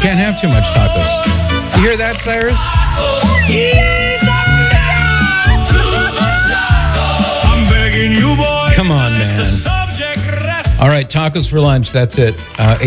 can't have too much tacos. You hear that, Cyrus? I'm begging you, boy. Come on, man. All right, tacos for lunch. That's it.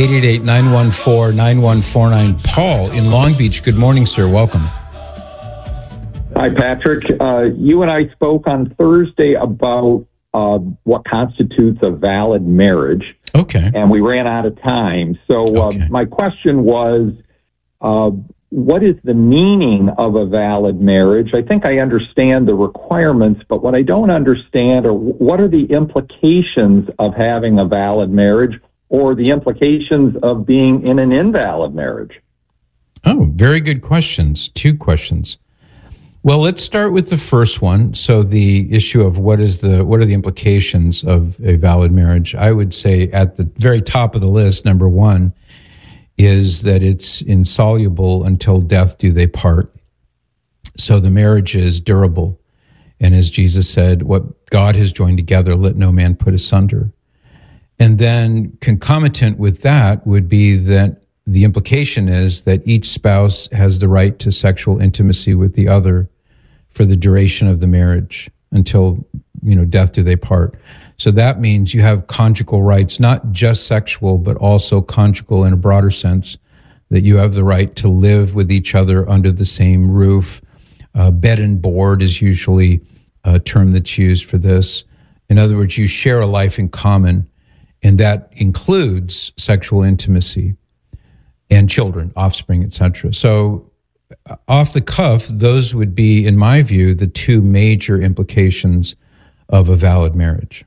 888-914-9149. Paul in Long Beach. Good morning, sir. Welcome. Hi, Patrick. You and I spoke on Thursday about what constitutes a valid marriage. Okay. And we ran out of time. So my question was, what is the meaning of a valid marriage? I think I understand the requirements, but what I don't understand are what are the implications of having a valid marriage or the implications of being in an invalid marriage? Oh, very good questions. Two questions. Well, let's start with the first one. So the issue of what are the implications of a valid marriage? I would say at the very top of the list, number one, is that it's insoluble until death do they part. So the marriage is durable. And as Jesus said, what God has joined together, let no man put asunder. And then concomitant with that would be that the implication is that each spouse has the right to sexual intimacy with the other for the duration of the marriage until, death do they part. So that means you have conjugal rights, not just sexual, but also conjugal in a broader sense, that you have the right to live with each other under the same roof. Bed and board is usually a term that's used for this. In other words, you share a life in common, and that includes sexual intimacy and children, offspring, etc. So off the cuff, those would be, in my view, the two major implications of a valid marriage.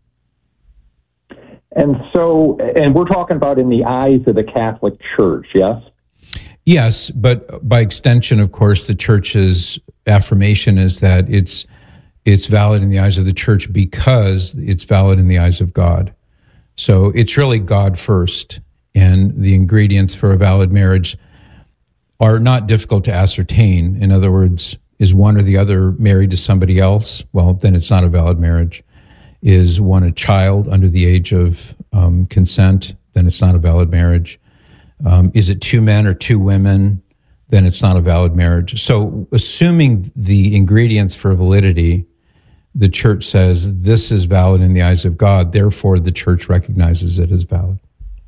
And we're talking about in the eyes of the Catholic Church, yes? Yes, but by extension, of course, the Church's affirmation is that it's valid in the eyes of the Church because it's valid in the eyes of God. So it's really God first, and the ingredients for a valid marriage are not difficult to ascertain. In other words, is one or the other married to somebody else? Well, then it's not a valid marriage. Is one a child under the age of consent? Then it's not a valid marriage. Is it two men or two women? Then it's not a valid marriage. So assuming the ingredients for validity, the Church says this is valid in the eyes of God, therefore the Church recognizes it as valid.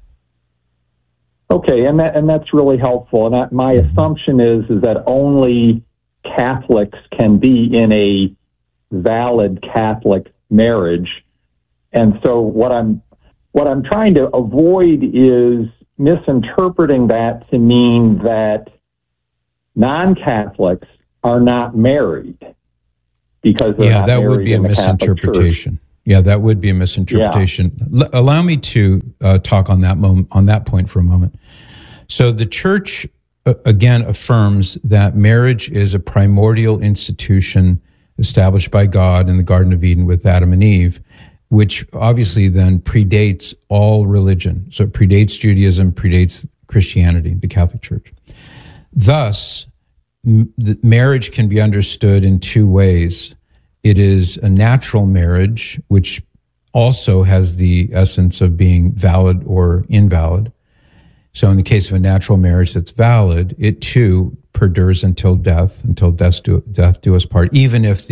Okay, and that's really helpful. And my assumption is that only Catholics can be in a valid Catholic marriage. And so what I'm trying to avoid is misinterpreting that to mean that non-Catholics are not married because they're not that married would be a in the misinterpretation. Yeah, that would be a misinterpretation. Yeah. Allow me to talk on that point for a moment. So the Church, again, affirms that marriage is a primordial institution established by God in the Garden of Eden with Adam and Eve, which obviously then predates all religion. So it predates Judaism, predates Christianity, the Catholic Church. Thus, marriage can be understood in two ways. It is a natural marriage, which also has the essence of being valid or invalid. So in the case of a natural marriage that's valid, it too perdures until death do us part, even if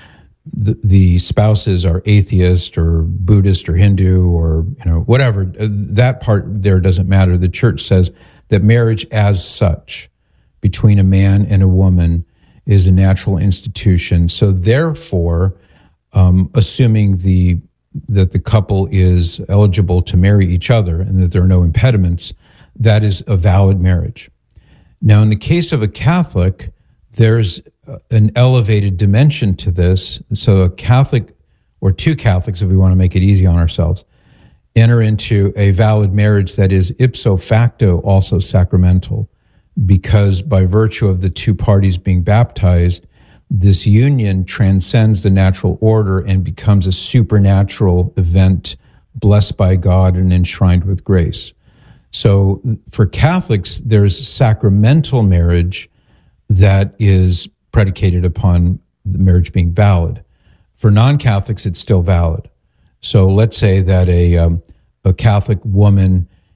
the spouses are atheist or Buddhist or Hindu or whatever. That part there doesn't matter. The Church says that marriage as such between a man and a woman is a natural institution. So therefore, assuming that the couple is eligible to marry each other and that there are no impediments, that is a valid marriage. Now, in the case of a Catholic, there's an elevated dimension to this. So a Catholic, or two Catholics, if we want to make it easy on ourselves, enter into a valid marriage that is ipso facto also sacramental, because by virtue of the two parties being baptized, this union transcends the natural order and becomes a supernatural event blessed by God and enshrined with grace. So for Catholics, there's sacramental marriage that is predicated upon the marriage being valid. For non-Catholics, it's still valid. So let's say that a Catholic woman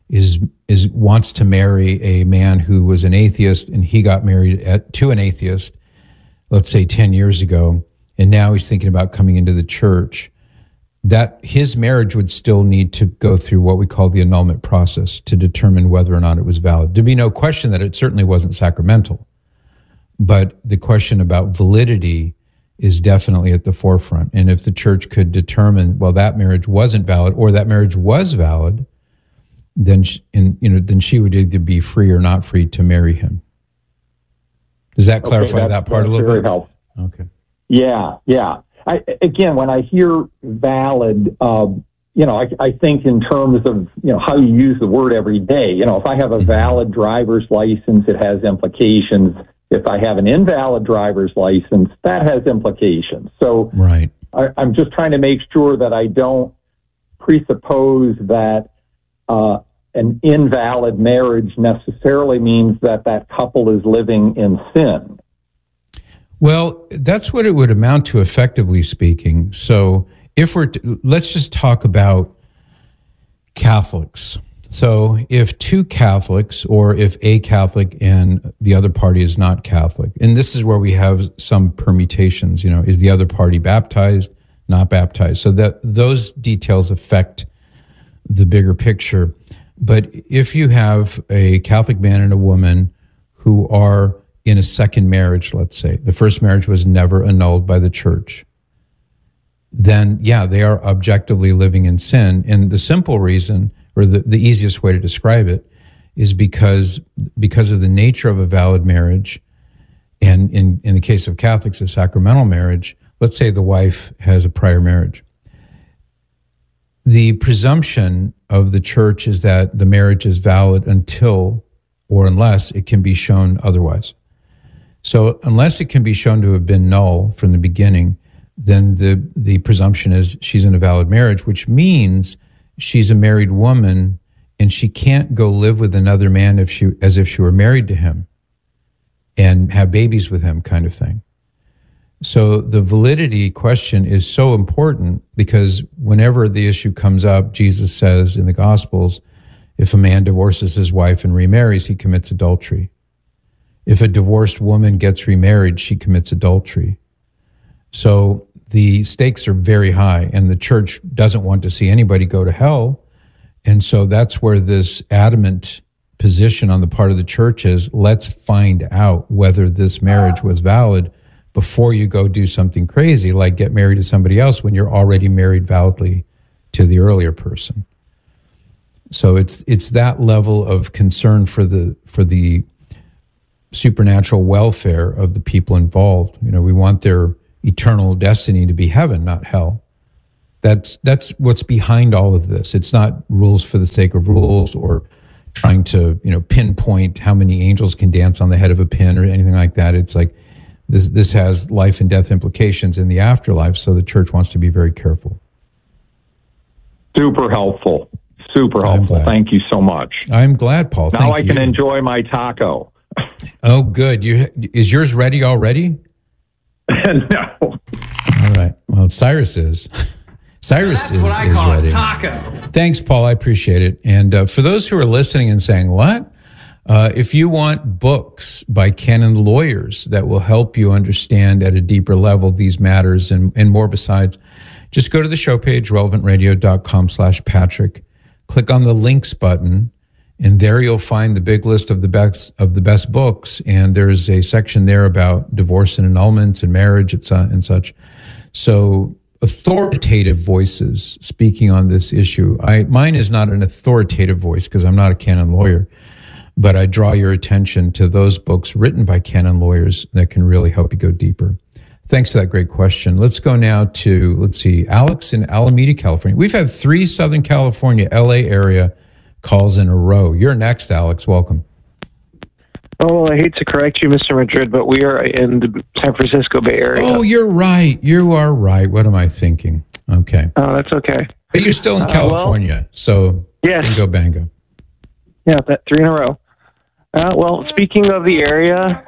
wants to marry a man who was an atheist, and he got married to an atheist, let's say 10 years ago, and now he's thinking about coming into the church, that his marriage would still need to go through what we call the annulment process to determine whether or not it was valid. There'd be no question that it certainly wasn't sacramental, but the question about validity is definitely at the forefront. And if the church could determine, well, that marriage wasn't valid, or that marriage was valid, then she would either be free or not free to marry him. Does that clarify that part a little bit? Helpful. Okay. Yeah. Again, when I hear valid, I think in terms of, how you use the word every day. If I have a valid driver's license, it has implications. If I have an invalid driver's license, that has implications. So right. I'm just trying to make sure that I don't presuppose that an invalid marriage necessarily means that couple is living in sin. Well, that's what it would amount to, effectively speaking. So if let's just talk about Catholics. So if two Catholics, or if a Catholic and the other party is not Catholic, and this is where we have some permutations, is the other party baptized, not baptized? So that those details affect the bigger picture. But if you have a Catholic man and a woman who are in a second marriage, let's say, the first marriage was never annulled by the church, then, they are objectively living in sin. And the simple reason, or the easiest way to describe it, is because of the nature of a valid marriage, and in the case of Catholics, a sacramental marriage, let's say the wife has a prior marriage. The presumption of the church is that the marriage is valid until or unless it can be shown otherwise. So unless it can be shown to have been null from the beginning, then the presumption is she's in a valid marriage, which means she's a married woman and she can't go live with another man as if she were married to him and have babies with him, kind of thing. So the validity question is so important, because whenever the issue comes up, Jesus says in the Gospels, if a man divorces his wife and remarries, he commits adultery. If a divorced woman gets remarried, she commits adultery. So the stakes are very high, and the church doesn't want to see anybody go to hell. And so that's where this adamant position on the part of the church is, let's find out whether this marriage was valid before you go do something crazy, like get married to somebody else when you're already married validly to the earlier person. So it's that level of concern for the supernatural welfare of the people involved. We want their eternal destiny to be heaven, not hell. That's what's behind all of this. It's not rules for the sake of rules, or trying to pinpoint how many angels can dance on the head of a pin or anything like that. It's like this has life and death implications in the afterlife, so the church wants to be very careful. Super helpful. Thank you so much. I'm glad, Paul. Now I can enjoy my taco. Oh, good. Is yours ready already? No. All right. Well, Cyrus is. Cyrus is what I call ready. A taco. Thanks, Paul. I appreciate it. And for those who are listening and saying, what? If you want books by canon lawyers that will help you understand at a deeper level these matters and more besides, just go to the show page, relevantradio.com/Patrick. Click on the links button, and there you'll find the big list of the best books. And there's a section there about divorce and annulments and marriage and such. So authoritative voices speaking on this issue. Mine is not an authoritative voice because I'm not a canon lawyer, but I draw your attention to those books written by canon lawyers that can really help you go deeper. Thanks for that great question. Let's go now to, Alex in Alameda, California. We've had 3 Southern California, LA area calls in a row. You're next, Alex. Welcome. Oh, I hate to correct you, Mr. Madrid, but we are in the San Francisco Bay Area. Oh, you're right. You are right. What am I thinking? Okay. Oh, that's okay. But you're still in California, so yes. Bingo bango. Yeah, 3 in a row. Speaking of the area,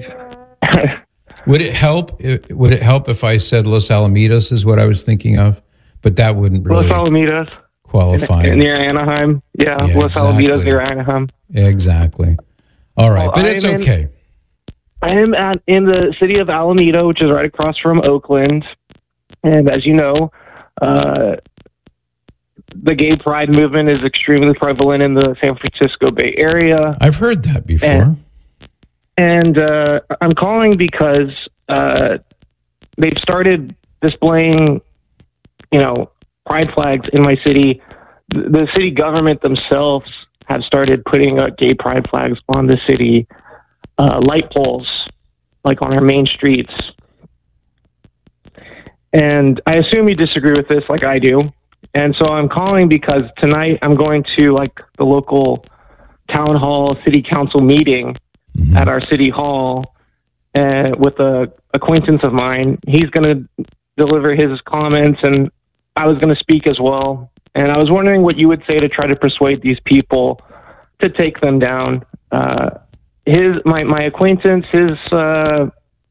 Would it help if I said Los Alamitos is what I was thinking of? But that wouldn't really Los Alamitos qualifying. Near Anaheim. Yeah, Los exactly. Alamitos near Anaheim. Exactly. All right, but it's okay. I am in the city of Alameda, which is right across from Oakland. And as you know, the gay pride movement is extremely prevalent in the San Francisco Bay Area. I've heard that before. And I'm calling because they've started displaying, pride flags in my city. The city government themselves have started putting gay pride flags on the city light poles, like on our main streets. And I assume you disagree with this like I do. And so I'm calling because tonight I'm going to the local town hall city council meeting at our city hall with a acquaintance of mine. He's going to deliver his comments, and I was going to speak as well. And I was wondering what you would say to try to persuade these people to take them down. My acquaintance, he's a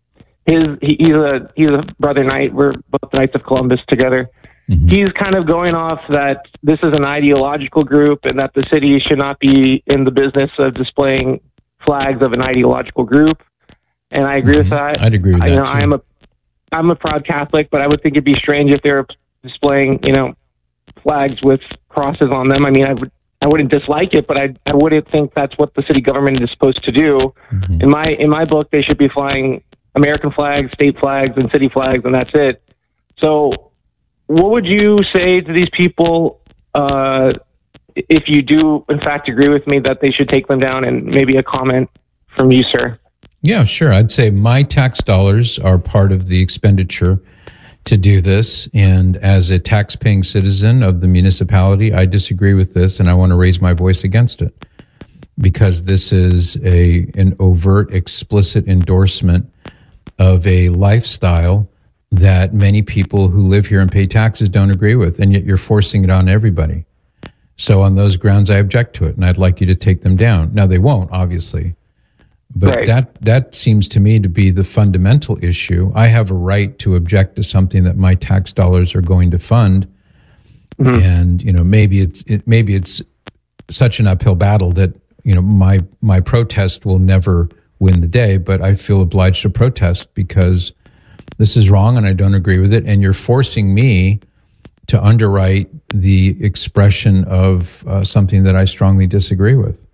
brother knight. We're both Knights of Columbus together. He's kind of going off that this is an ideological group and that the city should not be in the business of displaying flags of an ideological group. And I agree with that. I'd agree with that too. I'm a proud Catholic, but I would think it'd be strange if they were displaying, flags with crosses on them. I mean, I wouldn't dislike it, but I wouldn't think that's what the city government is supposed to do. In my book, they should be flying American flags, state flags, and city flags, and that's it. So what would you say to these people if you do, in fact, agree with me that they should take them down, and maybe a comment from you, sir? Yeah, sure. I'd say my tax dollars are part of the expenditure to do this. And as a tax-paying citizen of the municipality, I disagree with this, and I want to raise my voice against it because this is an overt, explicit endorsement of a lifestyle that many people who live here and pay taxes don't agree with, and yet you're forcing it on everybody. So on those grounds, I object to it, and I'd like you to take them down. Now, they won't, obviously. But right. that seems to me to be the fundamental issue. I have a right to object to something that my tax dollars are going to fund, and maybe it's such an uphill battle that my protest will never win the day. But I feel obliged to protest because this is wrong, and I don't agree with it. And you're forcing me to underwrite the expression of something that I strongly disagree with.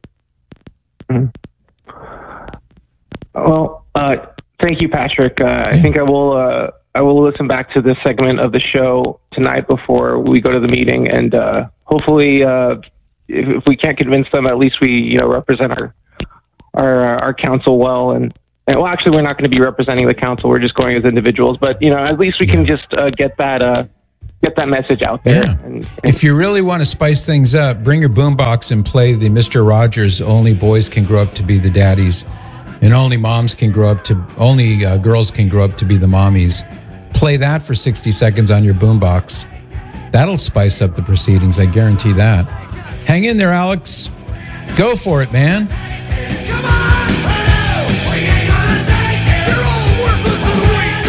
Well, thank you, Patrick. I think I will listen back to this segment of the show tonight before we go to the meeting, and hopefully, if we can't convince them, at least we represent our council well. And well, actually, we're not going to be representing the council. We're just going as individuals. But at least we can just get that message out there. Yeah. And if you really want to spice things up, bring your boombox and play the Mr. Rogers "Only Boys Can Grow Up to Be the Daddies." And only girls can grow up to be the mommies. Play that for 60 seconds on your boombox. That'll spice up the proceedings, I guarantee that. Hang in there, Alex. Go for it, man. Come on, we ain't gonna take it. You're all worthless and weak.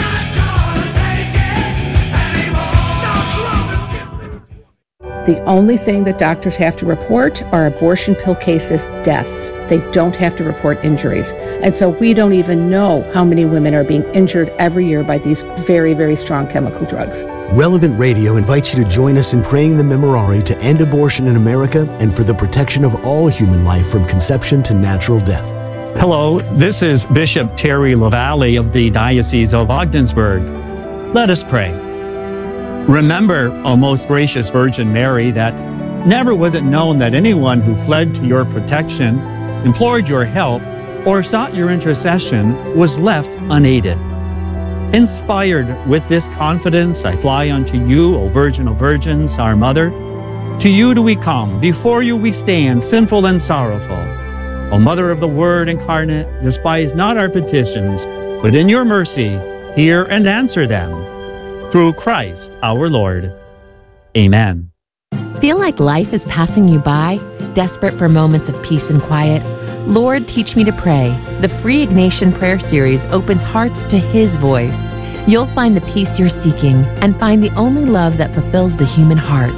Not gonna take it anymore. The only thing that doctors have to report are abortion pill cases, deaths. They don't have to report injuries. And so we don't even know how many women are being injured every year by these very, very strong chemical drugs. Relevant Radio invites you to join us in praying the Memorare to end abortion in America and for the protection of all human life from conception to natural death. Hello, this is Bishop Terry LaValle of the Diocese of Ogdensburg. Let us pray. Remember, O most gracious Virgin Mary, that never was it known that anyone who fled to your protection, implored your help, or sought your intercession was left unaided. Inspired with this confidence, I fly unto you, O Virgin of Virgins, our Mother. To you do we come, before you we stand, sinful and sorrowful. O Mother of the Word incarnate, despise not our petitions, but in your mercy hear and answer them. Through Christ our Lord. Amen. Feel like life is passing you by? Desperate for moments of peace and quiet? Lord, Teach Me to Pray. The free Ignatian Prayer Series opens hearts to His voice. You'll find the peace you're seeking and find the only love that fulfills the human heart.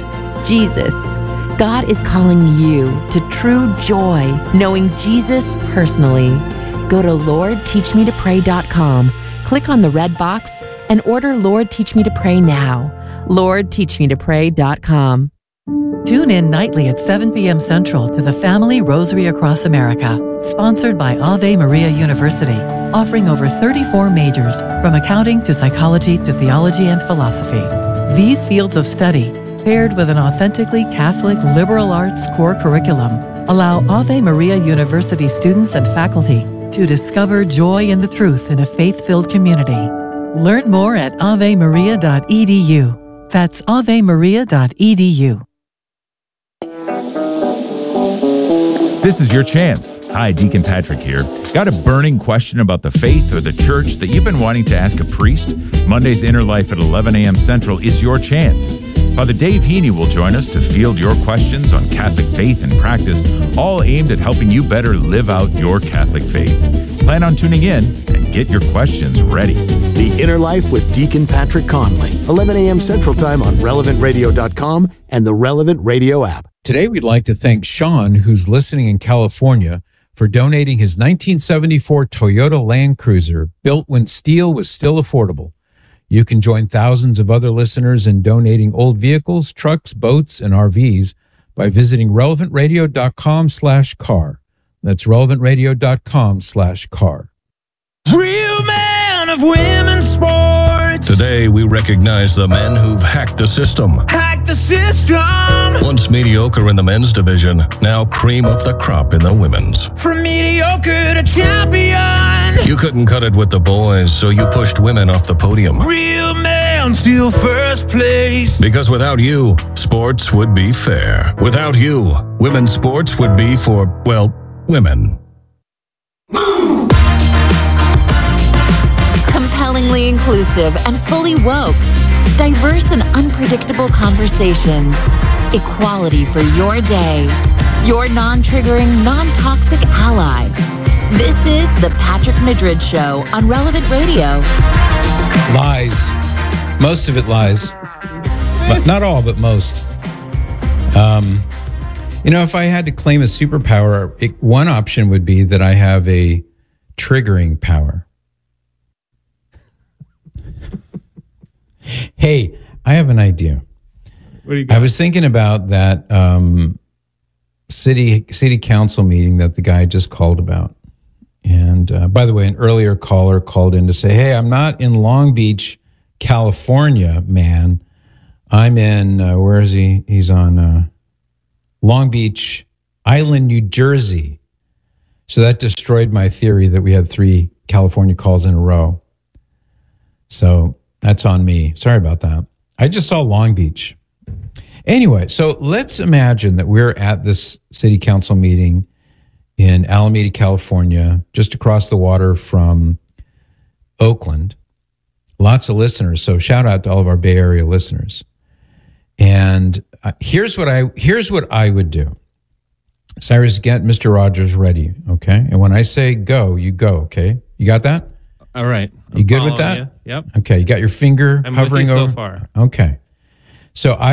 Jesus. God is calling you to true joy, knowing Jesus personally. Go to LordTeachMeToPray.com, click on the red box, and order Lord Teach Me to Pray now. LordTeachMeToPray.com. Tune in nightly at 7 p.m. Central to the Family Rosary Across America, sponsored by Ave Maria University, offering over 34 majors, from accounting to psychology to theology and philosophy. These fields of study, paired with an authentically Catholic liberal arts core curriculum, allow Ave Maria University students and faculty to discover joy in the truth in a faith-filled community. Learn more at avemaria.edu. That's avemaria.edu. This is your chance. Hi, Deacon Patrick here. Got a burning question about the faith or the church that you've been wanting to ask a priest? Monday's Inner Life at 11 a.m. Central is your chance. Father Dave Heaney will join us to field your questions on Catholic faith and practice, all aimed at helping you better live out your Catholic faith. Plan on tuning in and get your questions ready. The Inner Life with Deacon Patrick Conley, 11 a.m. Central Time on RelevantRadio.com and the Relevant Radio app. Today, we'd like to thank Sean, who's listening in California, for donating his 1974 Toyota Land Cruiser, built when steel was still affordable. You can join thousands of other listeners in donating old vehicles, trucks, boats, and RVs by visiting relevantradio.com/car. That's relevantradio.com/car. Real man of women's sports. Today, we recognize the men who've hacked the system. Hack the system. Once mediocre in the men's division, now cream of the crop in the women's. From mediocre to champion. You couldn't cut it with the boys, so you pushed women off the podium. Real man still first place. Because without you, sports would be fair. Without you, women's sports would be for, well, women. Move! Compellingly inclusive and fully woke. Diverse and unpredictable conversations. Equality for your day. Your non-triggering, non-toxic ally. This is The Patrick Madrid Show on Relevant Radio. Lies. Most of it lies. But not all, but most. If I had to claim a superpower, one option would be that I have a triggering power. Hey, I have an idea. What do you got? I was thinking about that city council meeting that the guy just called about. And by the way, an earlier caller called in to say, hey, I'm not in Long Beach, California, man. I'm in, where is he? He's on Long Beach Island, New Jersey. So that destroyed my theory that we had 3 California calls in a row. So that's on me. Sorry about that. I just saw Long Beach. Anyway, so let's imagine that we're at this city council meeting in Alameda, California, just across the water from Oakland. Lots of listeners. So shout out to all of our Bay Area listeners. And here's what I would do. Cyrus, get Mr. Rogers ready, okay? And when I say go, you go, okay? You got that? All right. You good with that? You. Yep. Okay, you got your finger I'm hovering with you over? so far. Okay. So